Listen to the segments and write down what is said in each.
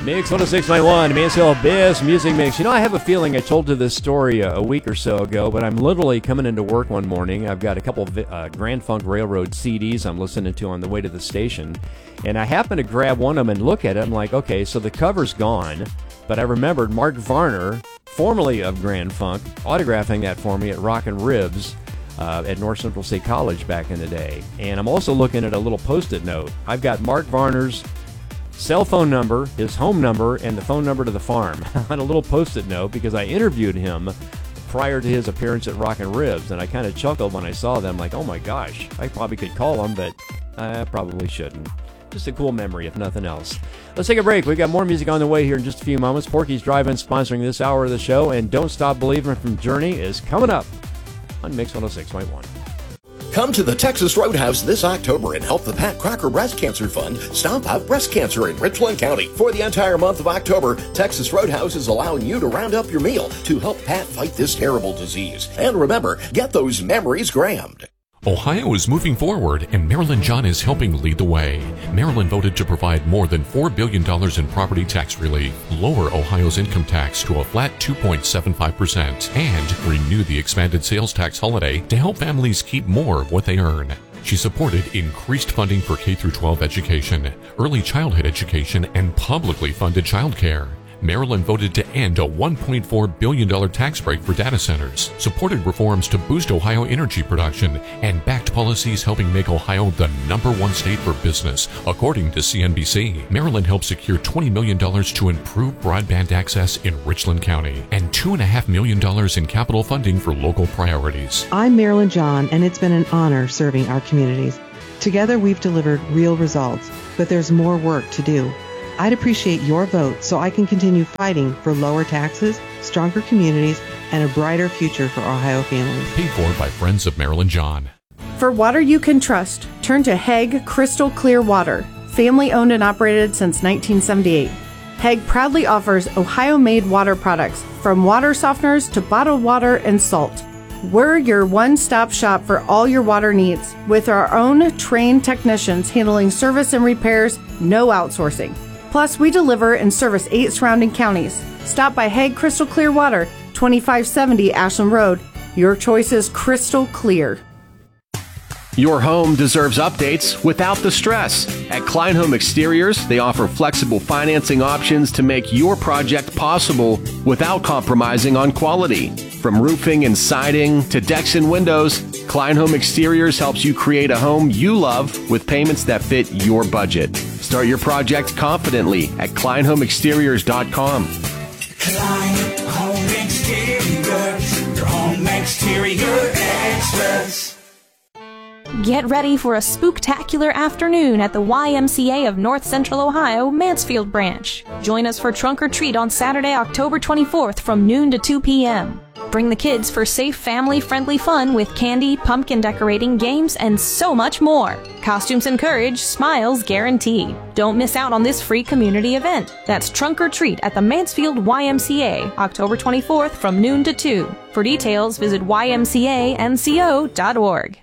Mix 106.1, Mansfield Best Music Mix. You know, I have a feeling I told you this story a week or so ago, but I'm literally coming into work one morning. I've got a couple of Grand Funk Railroad CDs I'm listening to on the way to the station, and I happen to grab one of them and look at it. I'm like, okay, so the cover's gone, but I remembered Mark Varner, formerly of Grand Funk, autographing that for me at Rockin' Ribs at North Central State College back in the day. And I'm also looking at a little Post-it note. I've got Mark Varner's cell phone number, his home number, and the phone number to the farm on a little Post-it note because I interviewed him prior to his appearance at Rockin' Ribs, and I kind of chuckled when I saw them, like, oh my gosh, I probably could call him, but I probably shouldn't. Just a cool memory, if nothing else. Let's take a break. We've got more music on the way here in just a few moments. Porky's Drive-In sponsoring this hour of the show, and Don't Stop Believing from Journey is coming up on Mix 106.1. Come to the Texas Roadhouse this October and help the Pat Crocker Breast Cancer Fund stomp out breast cancer in Richland County. For the entire month of October, Texas Roadhouse is allowing you to round up your meal to help Pat fight this terrible disease. And remember, get those memories grammed. Ohio is moving forward, and Marilyn John is helping lead the way. Marilyn voted to provide more than $4 billion in property tax relief, lower Ohio's income tax to a flat 2.75%, and renew the expanded sales tax holiday to help families keep more of what they earn. She supported increased funding for K-12 education, early childhood education, and publicly funded childcare. Maryland voted to end a $1.4 billion tax break for data centers, supported reforms to boost Ohio energy production, and backed policies helping make Ohio the #1 state for business, according to CNBC. Maryland helped secure $20 million to improve broadband access in Richland County and $2.5 million in capital funding for local priorities. I'm Marilyn John, and it's been an honor serving our communities. Together, we've delivered real results, but there's more work to do. I'd appreciate your vote so I can continue fighting for lower taxes, stronger communities, and a brighter future for Ohio families. Paid for by Friends of Marilyn John. For water you can trust, turn to Hague Crystal Clear Water, family owned and operated since 1978. Hague proudly offers Ohio-made water products, from water softeners to bottled water and salt. We're your one-stop shop for all your water needs, with our own trained technicians handling service and repairs, no outsourcing. Plus, we deliver and service 8 surrounding counties. Stop by Hague Crystal Clear Water, 2570 Ashland Road. Your choice is crystal clear. Your home deserves updates without the stress. At Klein Home Exteriors, they offer flexible financing options to make your project possible without compromising on quality. From roofing and siding to decks and windows, Klein Home Exteriors helps you create a home you love with payments that fit your budget. Start your project confidently at KleinHomeExteriors.com. Klein Home Exteriors, your home exterior extras. Get ready for a spooktacular afternoon at the YMCA of North Central Ohio, Mansfield Branch. Join us for Trunk or Treat on Saturday, October 24th from noon to 2 p.m. Bring the kids for safe, family-friendly fun with candy, pumpkin decorating, games, and so much more. Costumes encourage, smiles guaranteed. Don't miss out on this free community event. That's Trunk or Treat at the Mansfield YMCA, October 24th from noon to 2. For details, visit ymcanco.org.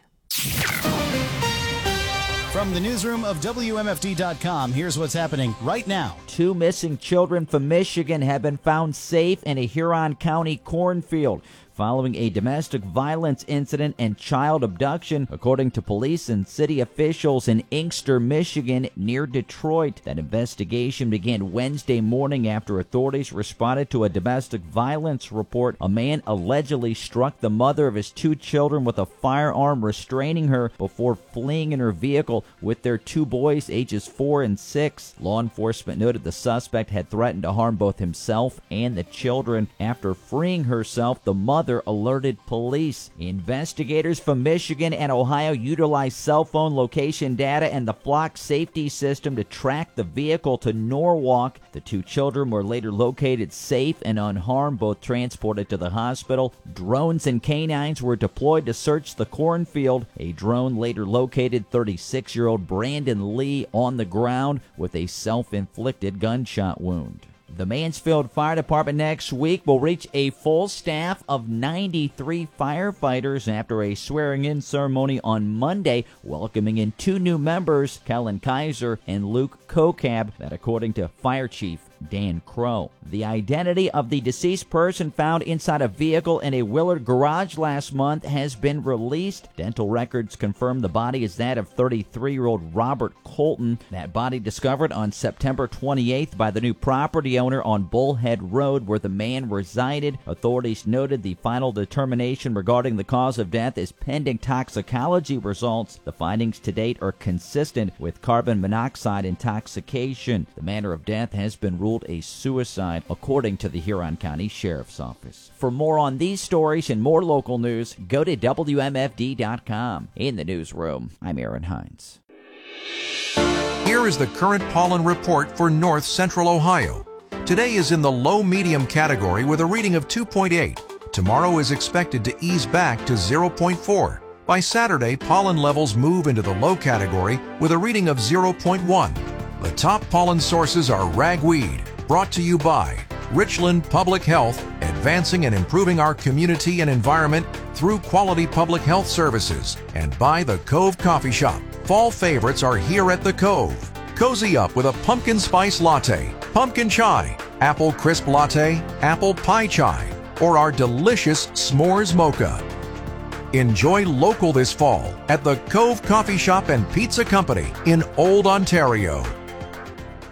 From the newsroom of WMFD.com, here's what's happening right now. 2 missing children from Michigan have been found safe in a Huron County cornfield following a domestic violence incident and child abduction, according to police and city officials in Inkster, Michigan, near Detroit. That investigation began Wednesday morning after authorities responded to a domestic violence report. A man allegedly struck the mother of his 2 children with a firearm, restraining her before fleeing in her vehicle with their 2 boys, ages 4 and 6. Law enforcement noted the suspect had threatened to harm both himself and the children. After freeing herself, the mother alerted police. Investigators from Michigan and Ohio utilized cell phone location data and the Flock safety system to track the vehicle to Norwalk. The 2 children were later located safe and unharmed, both transported to the hospital. Drones and canines were deployed to search the cornfield. A drone later located 36-year-old Brandon Lee on the ground with a self-inflicted gunshot wound. The Mansfield Fire Department next week will reach a full staff of 93 firefighters after a swearing-in ceremony on Monday, welcoming in 2 new members, Kellen Kaiser and Luke Kokab. That according to Fire Chief Dan Crow. The identity of the deceased person found inside a vehicle in a Willard garage last month has been released. Dental records confirm the body is that of 33-year-old Robert Colton. That body discovered on September 28th by the new property owner on Bullhead Road where the man resided. Authorities noted the final determination regarding the cause of death is pending toxicology results. The findings to date are consistent with carbon monoxide intoxication. The manner of death has been ruled a suicide, according to the Huron County Sheriff's Office. For more on these stories and more local news, go to WMFD.com. In the newsroom, I'm Aaron Hines. Here is the current pollen report for North Central Ohio. Today is in the low-medium category with a reading of 2.8. Tomorrow is expected to ease back to 0.4. By Saturday, pollen levels move into the low category with a reading of 0.1. The top pollen sources are ragweed, brought to you by Richland Public Health, advancing and improving our community and environment through quality public health services, and by the Cove Coffee Shop. Fall favorites are here at the Cove. Cozy up with a pumpkin spice latte, pumpkin chai, apple crisp latte, apple pie chai, or our delicious s'mores mocha. Enjoy local this fall at the Cove Coffee Shop and Pizza Company in Old Ontario.